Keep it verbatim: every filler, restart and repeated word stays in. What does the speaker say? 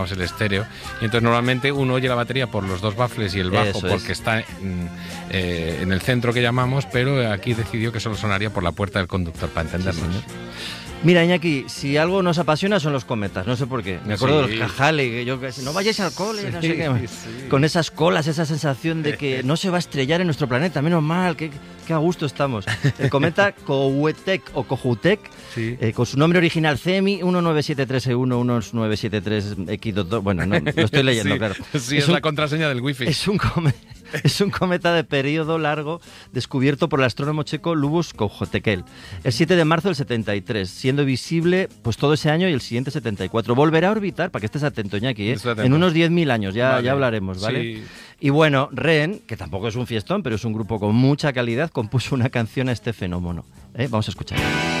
el estéreo, y entonces normalmente uno oye la batería por los dos baffles y el bajo Eso porque es. está en, eh, en el centro que llamamos, pero aquí decidió que solo sonaría por la puerta del conductor, para entendernos. Sí, mira, Iñaki, si algo nos apasiona son los cometas, no sé por qué. Me acuerdo Sí. de los Cajale, que yo que no vayáis al cole, no sé Sí, qué. sí. Con esas colas, esa sensación de que no se va a estrellar en nuestro planeta, menos mal, que, que a gusto estamos. El cometa Cohuetec o Cojutec, Sí. eh, con su nombre original C M I uno nueve siete tres E uno uno nueve siete tres X dos, bueno, no, lo estoy leyendo, Sí, claro. Sí, es, un- la contraseña del wifi. Es un, come- es un cometa de periodo largo descubierto por el astrónomo checo Lubos Kohoutek el siete de marzo del setenta y tres, siendo visible pues todo ese año y el siguiente setenta y cuatro. Volverá a orbitar, para que estés atento, Iñaki, ¿eh? Estoy atento. En unos diez mil años, ya, Vale. ya hablaremos, ¿vale? Sí. Y bueno, Ren, que tampoco es un fiestón, pero es un grupo con mucha calidad, compuso una canción a este fenómeno. ¿eh? Vamos a escuchar.